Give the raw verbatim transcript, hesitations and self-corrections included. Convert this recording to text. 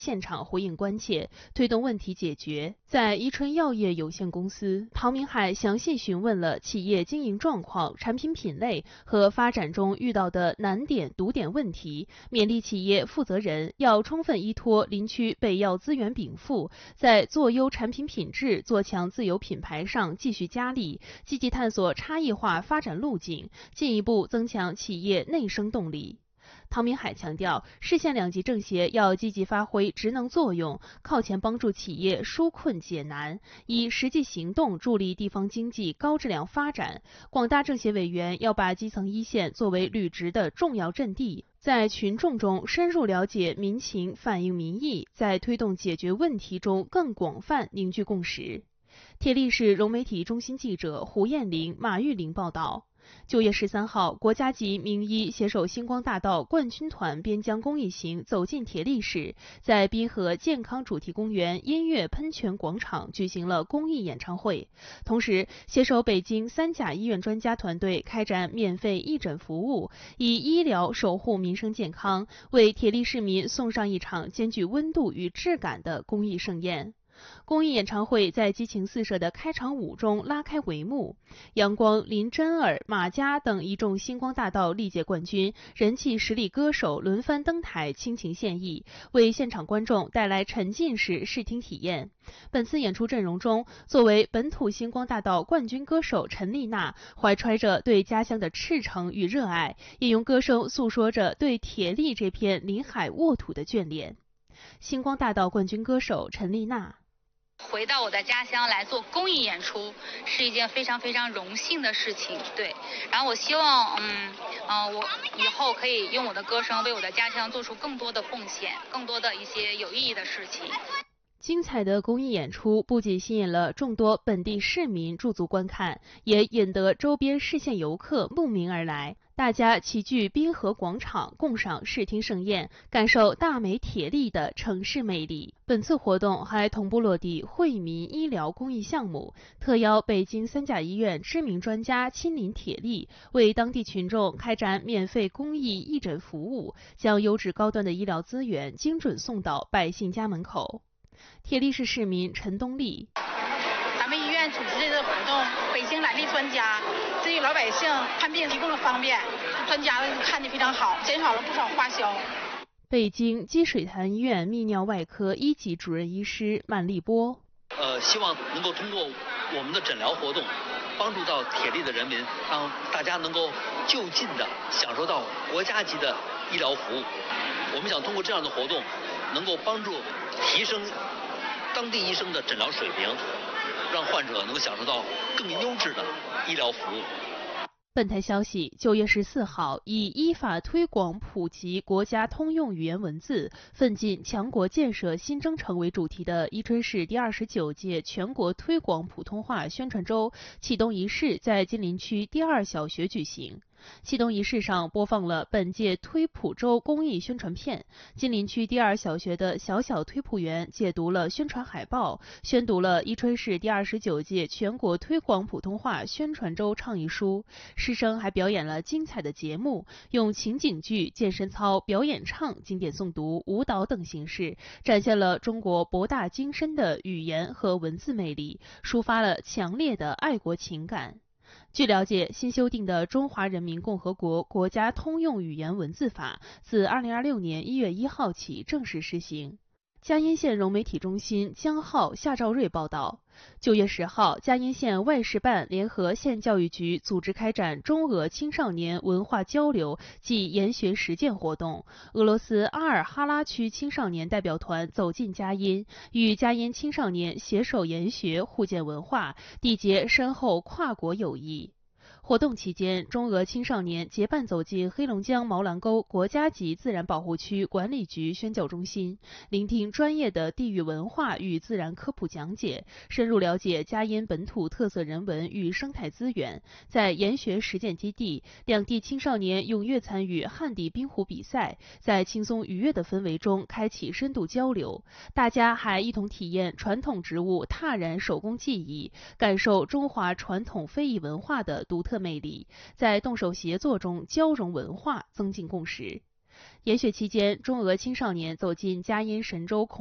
现场回应关切，推动问题解决。在宜春药业有限公司，唐明海详细询问了企业经营状况、产品品类和发展中遇到的难点、堵点问题，勉励企业负责人要充分依托林区北药资源禀赋，在做优产品品质、做强自有品牌上继续加力，积极探索差异化发展路径，进一步增强企业内生动力。唐明海强调，市县两级政协要积极发挥职能作用，靠前帮助企业纾困解难，以实际行动助力地方经济高质量发展。广大政协委员要把基层一线作为履职的重要阵地，在群众中深入了解民情，反映民意，在推动解决问题中更广泛凝聚共识。铁力市融媒体中心记者胡艳玲、马玉玲报道。九月十三号，国家级名医携手星光大道冠军团边疆公益行走进铁力市，在滨河健康主题公园音乐喷泉广场举行了公益演唱会。同时，携手北京三甲医院专家团队开展免费义诊服务，以医疗守护民生健康，为铁力市民送上一场兼具温度与质感的公益盛宴。公益演唱会在激情四射的开场舞中拉开帷幕，阳光、林真儿、马佳等一众星光大道历届冠军、人气实力歌手轮番登台倾情献艺，为现场观众带来沉浸式视听体验。本次演出阵容中，作为本土星光大道冠军歌手陈丽娜，怀揣着对家乡的赤诚与热爱，也用歌声诉说着对铁力这片临海沃土的眷恋。星光大道冠军歌手陈丽娜。 回到我的家乡来做公益演出是一件非常非常荣幸的事情，对。然后我希望，嗯，嗯、呃，我以后可以用我的歌声为我的家乡做出更多的贡献，更多的一些有意义的事情。 精彩的公益演出不仅吸引了众多本地市民驻足观看，也引得周边市县游客慕名而来。大家齐聚滨河广场，共赏视听盛宴，感受大美铁力的城市魅力。本次活动还同步落地惠民医疗公益项目，特邀北京三甲医院知名专家亲临铁力，为当地群众开展免费公益义诊服务，将优质高端的医疗资源精准送到百姓家门口。铁力市市民陈东丽。 咱们医院组织这个活动，北京来的专家对于老百姓看病提供了方便，专家看得非常好，减少了不少花销。 北京积水潭医院泌尿外科一级主任医师曼丽波。 呃，希望能够通过我们的诊疗活动，帮助到铁力的人民，让大家能够就近的享受到国家级的医疗服务。我们想通过这样的活动，能够帮助提升当地医生的诊疗水平，让患者能够享受到更优质的医疗服务。 本台消息，九月十四号，以依法推广普及国家通用语言文字，奋进强国建设新征程为主题的宜春市第二十九届全国推广普通话宣传周启动仪式在金陵区第二小学举行。启动仪式上播放了本届推普周公益宣传片，金陵区第二小学的小小推普员解读了宣传海报，宣读了宜春市第二十九届全国推广普通话宣传周倡议书。师生还表演了精彩的节目，用情景剧、健身操、表演唱、经典诵读、舞蹈等形式，展现了中国博大精深的语言和文字魅力，抒发了强烈的爱国情感。据了解，新修订的《中华人民共和国国家通用语言文字法》自二零二六年一月一号起正式施行。嘉荫县融媒体中心江浩、夏兆瑞报道，九月十号，嘉荫县外事办联合县教育局组织开展中俄青少年文化交流暨研学实践活动。俄罗斯阿尔哈拉区青少年代表团走进嘉荫，与嘉荫青少年携手研学，互鉴文化，缔结深厚跨国友谊。活动期间，中俄青少年结伴走进黑龙江毛兰沟国家级自然保护区管理局宣教中心，聆听专业的地域文化与自然科普讲解，深入了解嘉荫本土特色人文与生态资源。在研学实践基地，两地青少年踊跃参与旱地冰壶比赛，在轻松愉悦的氛围中开启深度交流。大家还一同体验传统植物踏染手工技艺，感受中华传统非遗文化的独特魅力，在动手协作中交融文化，增进共识。 研学期间，中俄青少年走进嘉荫神州孔